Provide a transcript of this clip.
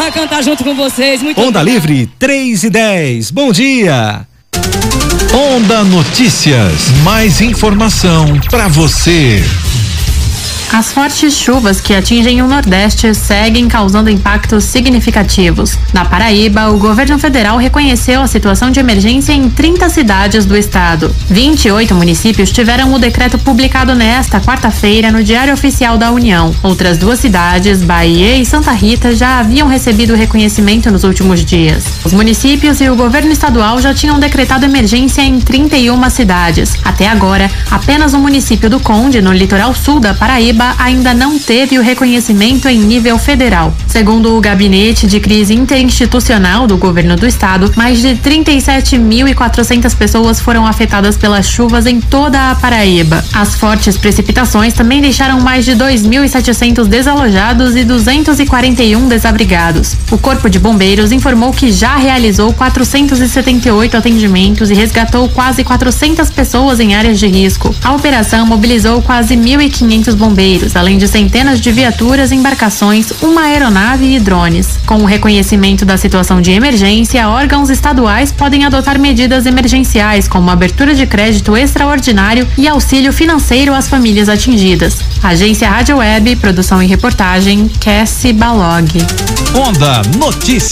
honra cantar junto com vocês. Muito Onda obrigado. Livre 3:10. Bom dia. Onda Notícias. Mais informação para você. As fortes chuvas que atingem o Nordeste seguem causando impactos significativos. Na Paraíba, o governo federal reconheceu a situação de emergência em 30 cidades do estado. 28 municípios tiveram o decreto publicado nesta quarta-feira no Diário Oficial da União. Outras 2 cidades, Bahia e Santa Rita, já haviam recebido reconhecimento nos últimos dias. Os municípios e o governo estadual já tinham decretado emergência em 31 cidades. Até agora, apenas o município do Conde, no litoral sul da Paraíba, ainda não teve o reconhecimento em nível federal. Segundo o Gabinete de Crise Interinstitucional do Governo do Estado, mais de 37.400 pessoas foram afetadas pelas chuvas em toda a Paraíba. As fortes precipitações também deixaram mais de 2.700 desalojados e 241 desabrigados. O Corpo de Bombeiros informou que já realizou 478 atendimentos e resgatou quase 400 pessoas em áreas de risco. A operação mobilizou quase 1.500 bombeiros, além de centenas de viaturas, embarcações, uma aeronave e drones. Com o reconhecimento da situação de emergência, órgãos estaduais podem adotar medidas emergenciais, como abertura de crédito extraordinário e auxílio financeiro às famílias atingidas. Agência Rádio Web, produção e reportagem, Cassie Balog. Onda Notícias.